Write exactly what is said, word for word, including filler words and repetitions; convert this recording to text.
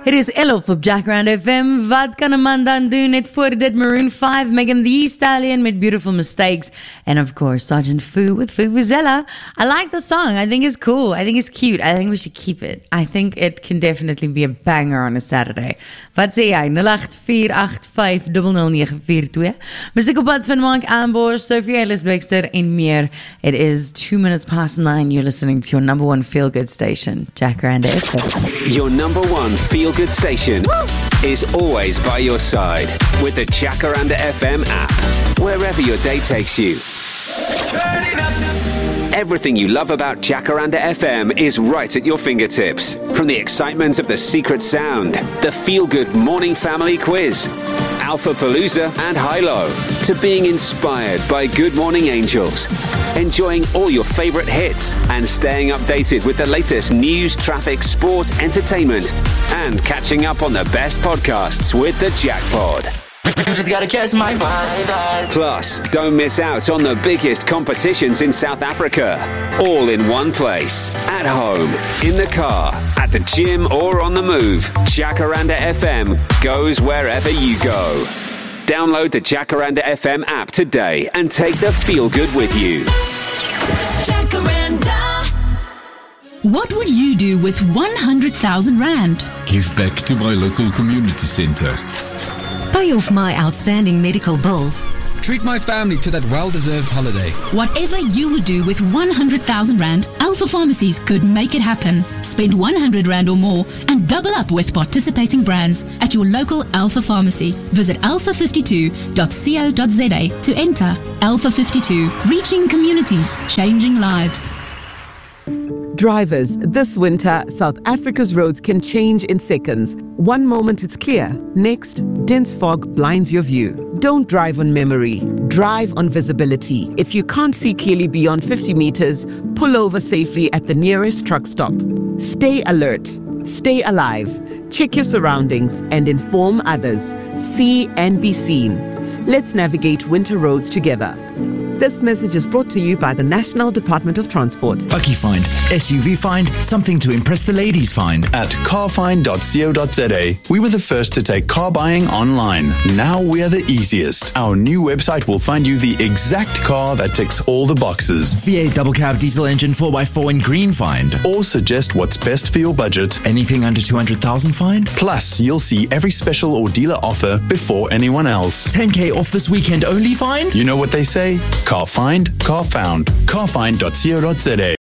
Het is elf op Jacaranda F M. Wat kan een man dan doen? Net voor dit Maroon five, Megan Thee Stallion met Beautiful Mistakes. And of course, Sergeant Fu with Fuvuzela. I like the song. I think it's cool. I think it's cute. I think we should keep it. I think it can definitely be a banger on a Saturday. Wat sê jy? nul agt vier agt vyf nul nul nege vier twee. Musiek op pad van Mark Ambosh, Sophie Ellis Bexter en meer. It is two minutes past nine. You're listening to your number one feel-good station, Jacaranda F M. Your number one feel-good station Woo! Is always by your side with the Jacaranda F M app, wherever your day takes you. Turn it up. Everything you love about Jacaranda F M is right at your fingertips. From the excitement of the secret sound, the feel-good morning family quiz, Alpha Palooza and Hilo, to being inspired by Good Morning Angels, enjoying all your favorite hits and staying updated with the latest news, traffic, sport, entertainment, and catching up on the best podcasts with the Jackpod. You just gotta catch my vibe. Plus, don't miss out on the biggest competitions in South Africa. All in one place. At home, in the car, at the gym, or on the move. Jacaranda F M goes wherever you go. Download the Jacaranda F M app today and take the feel good with you. Jacaranda. What would you do with one hundred thousand rand? Give back to my local community centre. Pay off my outstanding medical bills. Treat my family to that well-deserved holiday. Whatever you would do with one hundred thousand rand, Alpha Pharmacies could make it happen. Spend one hundred rand or more and double up with participating brands at your local Alpha Pharmacy. Visit alpha fifty-two dot co dot za to enter. Alpha fifty-two, reaching communities, changing lives. Drivers, this winter, South Africa's roads can change in seconds. One moment it's clear, next, dense fog blinds your view. Don't drive on memory, drive on visibility. If you can't see clearly beyond fifty meters, pull over safely at the nearest truck stop. Stay alert, stay alive, check your surroundings and inform others. See and be seen. Let's navigate winter roads together. This message is brought to you by the National Department of Transport. Bucky Find, S U V Find, something to impress the ladies find. At car find dot co dot za, we were the first to take car buying online. Now we are the easiest. Our new website will find you the exact car that ticks all the boxes. V eight double cab diesel engine four by four in green find. Or suggest what's best for your budget. Anything under two hundred thousand find. Plus, you'll see every special or dealer offer before anyone else. ten K off this weekend only find. You know what they say? Car find, car found. car find dot co dot za.